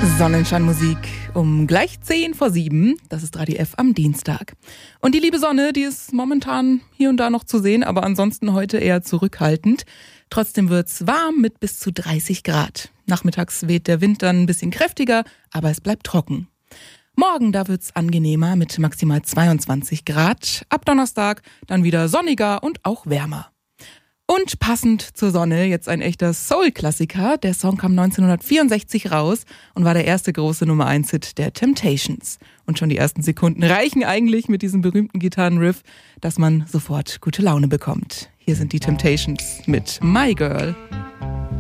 Sonnenscheinmusik um gleich 6:50. Das ist Radio F am Dienstag. Und die liebe Sonne, die ist momentan hier und da noch zu sehen, aber ansonsten heute eher zurückhaltend. Trotzdem wird's warm mit bis zu 30 Grad. Nachmittags weht der Wind dann ein bisschen kräftiger, aber es bleibt trocken. Morgen, da wird's angenehmer mit maximal 22 Grad. Ab Donnerstag dann wieder sonniger und auch wärmer. Und passend zur Sonne jetzt ein echter Soul-Klassiker. Der Song kam 1964 raus und war der erste große Nummer-1-Hit der Temptations. Und schon die ersten Sekunden reichen eigentlich mit diesem berühmten Gitarrenriff, dass man sofort gute Laune bekommt. Hier sind die Temptations mit My Girl.